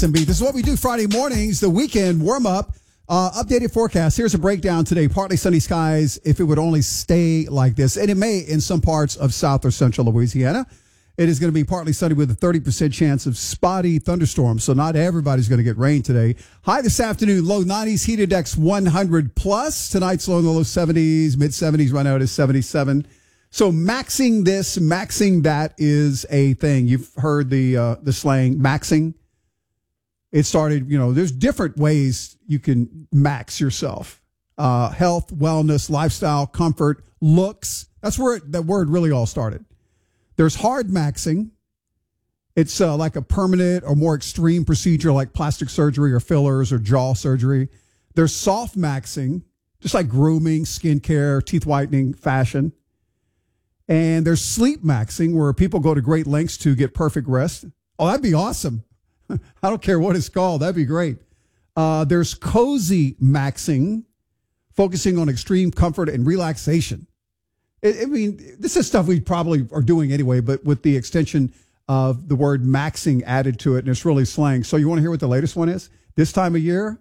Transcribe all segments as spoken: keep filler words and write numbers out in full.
And B. This is what we do Friday mornings, the weekend warm up, uh, updated forecast. Here's a breakdown today. Partly sunny skies if it would only stay like this. And it may in some parts of south or central Louisiana. It is going to be partly sunny with a thirty percent chance of spotty thunderstorms. So not everybody's going to get rain today. High this afternoon, low nineties, heat index one hundred plus. Tonight's low in the low seventies, mid seventies, right now it is seventy-seven. So maxing this, maxing that is a thing. You've heard the uh, the slang maxing. It started, you know, there's different ways you can max yourself. Uh, health, wellness, lifestyle, comfort, looks. That's where it, that word really all started. There's hard maxing. It's uh, like a permanent or more extreme procedure like plastic surgery or fillers or jaw surgery. There's soft maxing, just like grooming, skincare, teeth whitening, fashion. And there's sleep maxing, where people go to great lengths to get perfect rest. Oh, that'd be awesome. I don't care what it's called. That'd be great. Uh, there's cozy maxing, focusing on extreme comfort and relaxation. I, I mean, this is stuff we probably are doing anyway, but with the extension of the word maxing added to it, and it's really slang. So you want to hear what the latest one is? This time of year,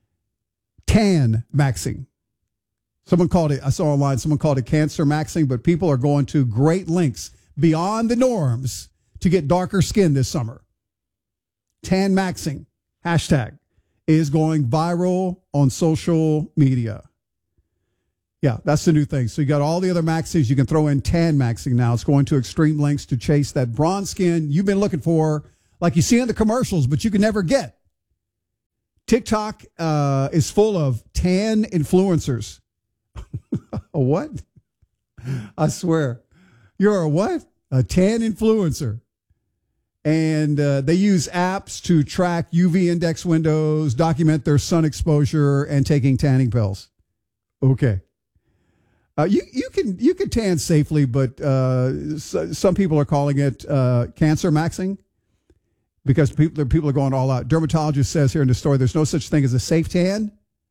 tan maxing. Someone called it, I saw online, someone called it cancer maxing, but people are going to great lengths beyond the norms to get darker skin this summer. Tan maxing, hashtag, is going viral on social media. Yeah, that's the new thing. So you got all the other maxings. You can throw in tan maxing now. It's going to extreme lengths to chase that bronze skin you've been looking for, like you see in the commercials, but you can never get. TikTok uh, is full of tan influencers. A what? I swear. You're a what? A tan influencer. And uh, they use apps to track U V index windows, document their sun exposure, and taking tanning pills. Okay. Uh, you you can you can tan safely, but uh, so, some people are calling it uh, cancer maxing because people people are going all out. Dermatologist says here in the story, there's no such thing as a safe tan.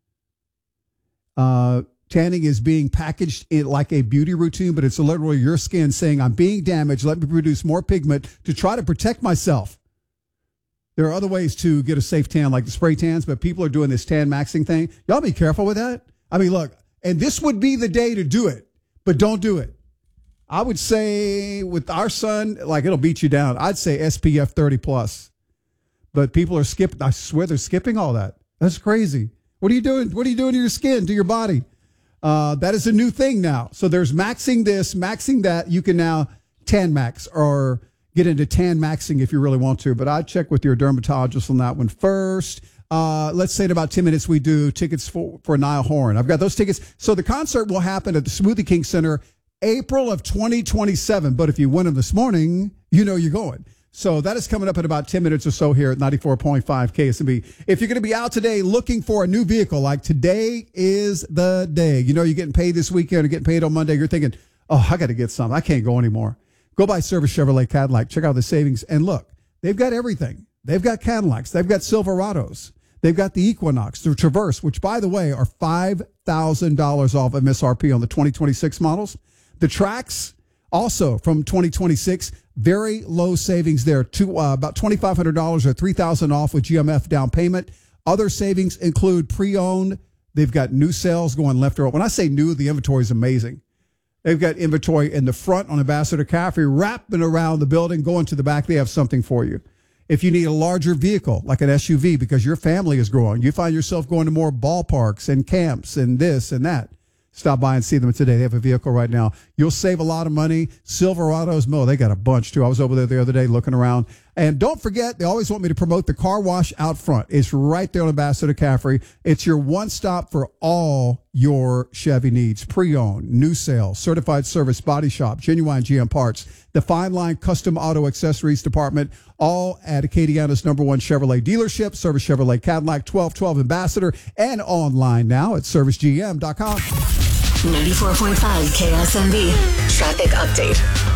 Uh, tanning is being packaged in like a beauty routine, but it's literally your skin saying, I'm being damaged. Let me produce more pigment to try to protect myself. There are other ways to get a safe tan, like the spray tans, but people are doing this tan maxing thing. Y'all be careful with that. I mean, look, and this would be the day to do it, but don't do it. I would say with our sun, like it'll beat you down. I'd say S P F thirty plus, but people are skipping. I swear they're skipping all that. That's crazy. What are you doing? What are you doing to your skin, to your body? Uh, that is a new thing now. So there's maxing this, maxing that. You can now tan max or get into tan maxing if you really want to. But I'd check with your dermatologist on that one first. Uh, let's say in about ten minutes we do tickets for, for Niall Horan. I've got those tickets. So the concert will happen at the Smoothie King Center April of twenty twenty-seven. But if you win them this morning, you know you're going. So that is coming up in about ten minutes or so here at ninety-four point five K S M B. If you're going to be out today looking for a new vehicle, like today is the day. You know, you're getting paid this weekend or getting paid on Monday. You're thinking, oh, I got to get something. I can't go anymore. Go by Service Chevrolet Cadillac. Check out the savings. And look, they've got everything. They've got Cadillacs. They've got Silverados. They've got the Equinox, the Traverse, which, by the way, are five thousand dollars off M S R P on the twenty twenty-six models. The Trax, also from twenty twenty-six, very low savings there, to uh, about twenty-five hundred dollars or three thousand dollars off with G M F down payment. Other savings include pre-owned. They've got new sales going left or right. When I say new, the inventory is amazing. They've got inventory in the front on Ambassador Caffrey, wrapping around the building, going to the back. They have something for you. If you need a larger vehicle, like an S U V, because your family is growing, you find yourself going to more ballparks and camps and this and that, stop by and see them today. They have a vehicle right now. You'll save a lot of money. Silverados, Mo, they got a bunch, too. I was over there the other day looking around. And don't forget, they always want me to promote the car wash out front. It's right there on Ambassador Caffrey. It's your one stop for all your Chevy needs. Pre-owned, new sales, certified service, body shop, genuine G M parts, the Fine Line Custom Auto Accessories Department, all at Acadiana's number one Chevrolet dealership, Service Chevrolet Cadillac, twelve twelve Ambassador, and online now at service G M dot com. ninety-four point five K S M B Traffic Update.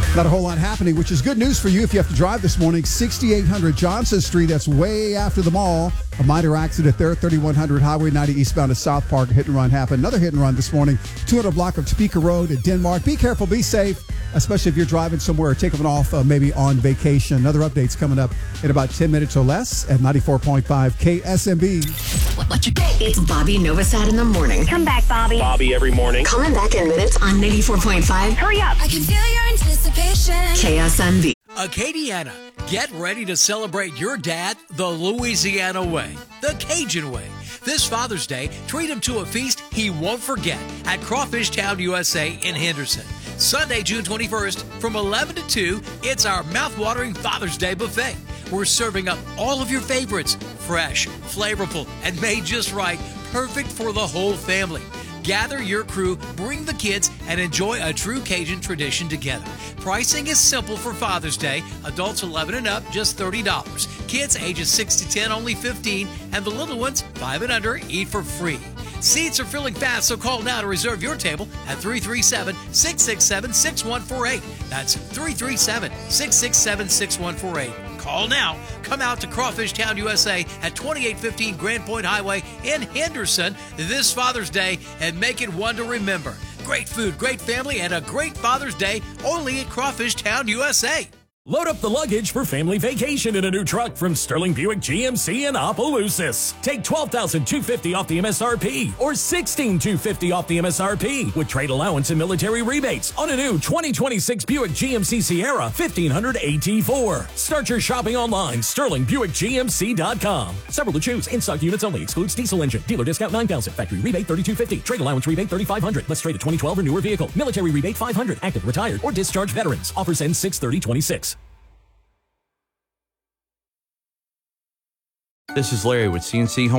Not a whole lot happening, which is good news for you if you have to drive this morning. sixty-eight hundred Johnson Street, that's way after the mall. A minor accident there, thirty-one hundred Highway ninety eastbound to South Park. A hit and run happened. Another hit and run this morning, two hundred block of Topeka Road at Denmark. Be careful, be safe, especially if you're driving somewhere or taking off uh, maybe on vacation. Another update's coming up in about ten minutes or less at ninety-four point five K S M B. Let you go. It's Bobby Novosad in the morning. Come back, Bobby. Bobby every morning. Coming back in minutes on ninety-four point five. Hurry up. I can feel your anticipation. K S M B. Acadiana, get ready to celebrate your dad the Louisiana way, the Cajun way. This Father's Day, treat him to a feast he won't forget at Crawfish Town U S A in Henderson. Sunday, June twenty-first, from eleven to two, it's our mouth-watering Father's Day buffet. We're serving up all of your favorites, fresh, flavorful, and made just right, perfect for the whole family. Gather your crew, bring the kids, and enjoy a true Cajun tradition together. Pricing is simple for Father's Day. Adults eleven and up, just thirty dollars. Kids ages six to ten, only fifteen dollars. And the little ones, five and under, eat for free. Seats are filling fast, so call now to reserve your table at three three seven, six six seven, six one four eight. That's three three seven, six six seven, six one four eight. Call now. Come out to Crawfish Town U S A at twenty-eight fifteen Grand Point Highway in Henderson this Father's Day and make it one to remember. Great food, great family, and a great Father's Day only at Crawfish Town U S A. Load up the luggage for family vacation in a new truck from Sterling Buick G M C in Opelousas. Take twelve thousand two hundred fifty dollars off the M S R P or sixteen thousand two hundred fifty dollars off the M S R P with trade allowance and military rebates on a new twenty twenty-six Buick G M C Sierra fifteen hundred A T four. Start your shopping online, sterling buick G M C dot com. Several to choose. In-stock units only. Excludes diesel engine. Dealer discount nine thousand dollars. Factory rebate thirty-two fifty. Trade allowance rebate thirty-five hundred dollars. Let's trade a twenty twelve or newer vehicle. Military rebate five hundred dollars. Active, retired, or discharged veterans. Offers end six thirty twenty-six. This is Larry with C N C Home.